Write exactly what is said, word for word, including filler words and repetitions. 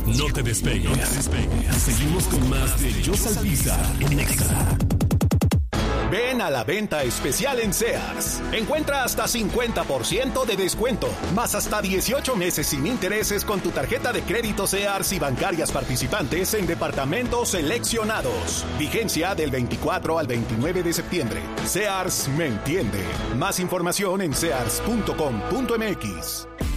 No te despegues. No te despegues. Seguimos con más de Yo Salpisa en Nexa. Ven a la venta especial en Sears. Encuentra hasta cincuenta por ciento de descuento, más hasta dieciocho meses sin intereses con tu tarjeta de crédito Sears y bancarias participantes en departamentos seleccionados. Vigencia del veinticuatro al veintinueve de septiembre. Sears me entiende. Más información en sears punto com punto m x.